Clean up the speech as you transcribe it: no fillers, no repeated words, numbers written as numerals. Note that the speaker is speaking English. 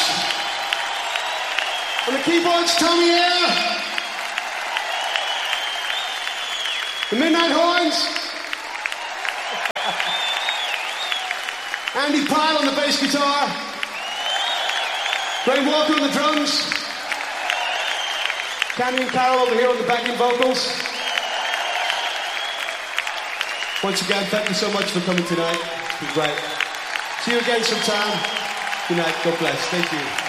On the keyboards, Tommy Air. The Midnight Horns. Andy Pyle on the bass guitar. Graham Walker on the drums. Candy and Carol over here on the backing vocals. Once again, thank you so much for coming tonight. It's been great. See you again sometime. Good night. God bless. Thank you.